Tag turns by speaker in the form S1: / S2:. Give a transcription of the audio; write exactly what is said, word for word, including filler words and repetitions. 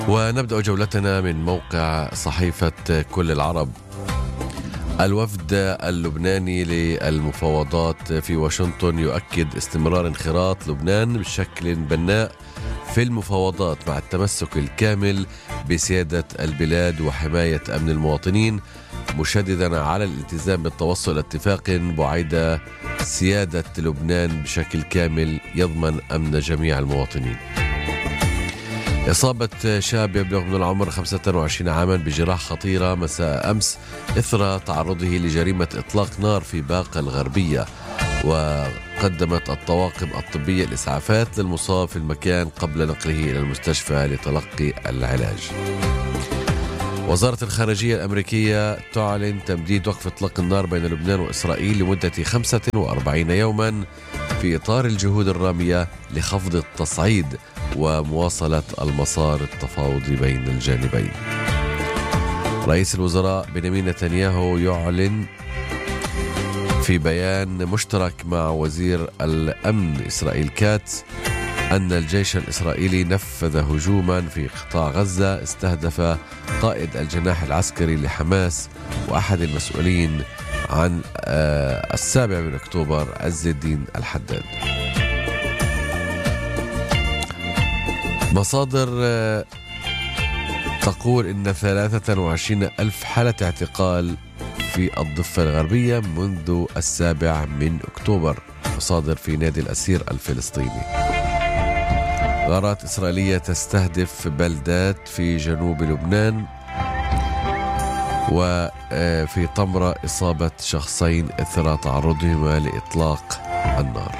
S1: ونبدأ جولتنا من موقع صحيفة كل العرب. الوفد اللبناني للمفاوضات في واشنطن يؤكد استمرار انخراط لبنان بشكل بناء في المفاوضات مع التمسك الكامل بسيادة البلاد وحماية أمن المواطنين، مشددا على الالتزام بالتوصل إلى اتفاق بعيد سيادة لبنان بشكل كامل يضمن أمن جميع المواطنين. إصابة شاب يبلغ من العمر خمسة وعشرين عاما بجراح خطيرة مساء أمس إثر تعرضه لجريمة إطلاق نار في باقة الغربية، وقدمت الطواقم الطبية الإسعافات للمصاب في المكان قبل نقله إلى المستشفى لتلقي العلاج. وزارة الخارجية الأمريكية تعلن تمديد وقف إطلاق النار بين لبنان وإسرائيل لمدة خمسة وأربعين يوما في إطار الجهود الرامية لخفض التصعيد ومواصلة المسار التفاوضي بين الجانبين. رئيس الوزراء بنيامين نتنياهو يعلن في بيان مشترك مع وزير الأمن إسرائيل كاتس أن الجيش الإسرائيلي نفذ هجوما في قطاع غزة استهدف قائد الجناح العسكري لحماس وأحد المسؤولين عن السابع من أكتوبر عز الدين الحداد. مصادر تقول إن ثلاثة وعشرين ألف حالة اعتقال في الضفة الغربية منذ السابع من أكتوبر. مصادر في نادي الأسير الفلسطيني. غارات إسرائيلية تستهدف بلدات في جنوب لبنان، وفي طمرة إصابة شخصين إثر تعرضهما لإطلاق النار.